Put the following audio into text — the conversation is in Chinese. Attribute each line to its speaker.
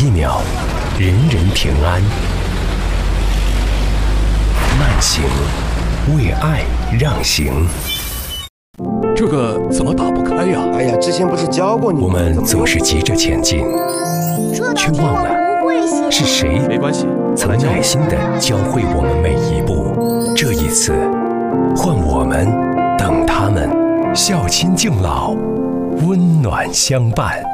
Speaker 1: 一秒，人人平安。慢行，为爱让行。
Speaker 2: 这个怎么打不开呀？
Speaker 3: 哎呀，之前不是教过你？
Speaker 1: 我们总是急着前进，却忘了是谁曾耐心地教会我们每一步。这一次，换我们等他们，孝亲敬老，温暖相伴。